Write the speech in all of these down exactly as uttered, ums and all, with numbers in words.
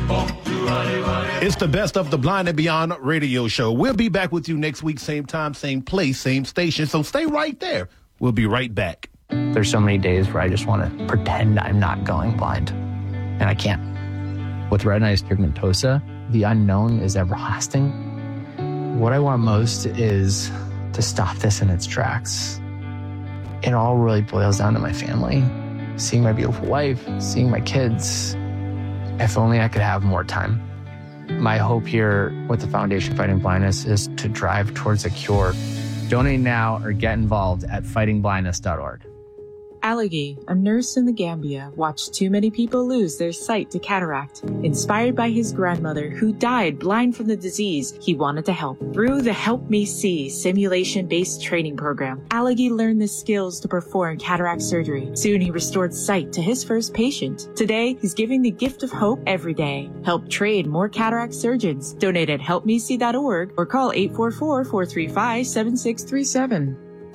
It's the Best of the Blind and Beyond radio show. We'll be back with you next week, same time, same place, same station. So stay right there. We'll be right back. There's so many days where I just want to pretend I'm not going blind, and I can't. With retinitis pigmentosa, the unknown is everlasting. What I want most is to stop this in its tracks. It all really boils down to my family, seeing my beautiful wife, seeing my kids. If only I could have more time. My hope here with the Foundation Fighting Blindness is to drive towards a cure. Donate now or get involved at fighting blindness dot org. Alagi, a nurse in the Gambia, watched too many people lose their sight to cataract. Inspired by his grandmother, who died blind from the disease, he wanted to help. Through the Help Me See simulation-based training program, Alagi learned the skills to perform cataract surgery. Soon he restored sight to his first patient. Today, he's giving the gift of hope every day. Help train more cataract surgeons. Donate at help me see dot org or call eight four four, four three five, seven six three seven.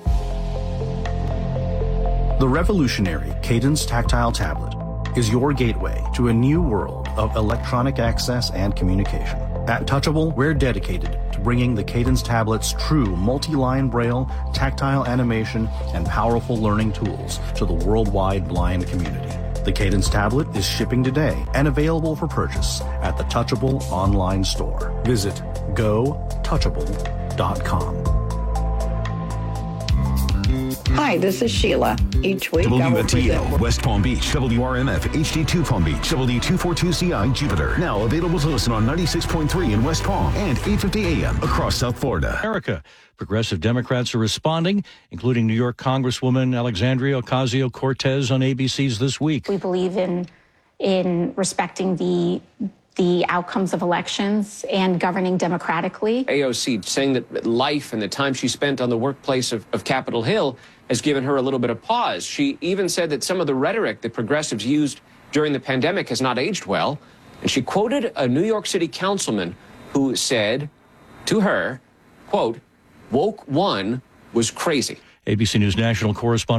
The revolutionary Cadence Tactile Tablet is your gateway to a new world of electronic access and communication. At Touchable, we're dedicated to bringing the Cadence tablet's true multi-line braille, tactile animation, and powerful learning tools to the worldwide blind community. The Cadence tablet is shipping today and available for purchase at the Touchable online store. Visit go touchable dot com. Hi, this is Sheila. Each week I will W T O, present... West Palm Beach, W R M F, H D two Palm Beach, W two forty-two C I, Jupiter. Now available to listen on ninety-six point three in West Palm and eight fifty A M across South Florida. America. Progressive Democrats are responding, including New York Congresswoman Alexandria Ocasio-Cortez on A B C's This Week. We believe in in respecting the the outcomes of elections and governing democratically. A O C saying that life and the time she spent on the workplace of, of Capitol Hill has given her a little bit of pause. She even said that some of the rhetoric that progressives used during the pandemic has not aged well. And she quoted a New York City councilman who said to her, quote, "Woke one was crazy." A B C News national correspondent